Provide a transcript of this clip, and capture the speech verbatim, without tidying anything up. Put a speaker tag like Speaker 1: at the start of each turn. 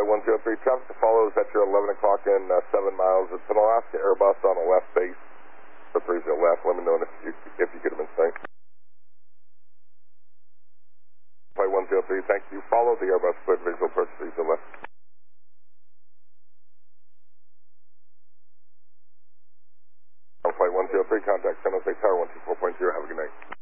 Speaker 1: Flight one zero three, traffic to follow is at your eleven o'clock in uh, seven miles. It's an Alaska Airbus on a left base. The three's at left. Let me know if you, if you get them in sight. Flight one zero three, thank you. Follow the Airbus cleared visual approach, three's at left. Flight one zero three, contact San Jose Tower one two four point zero. Have a good night.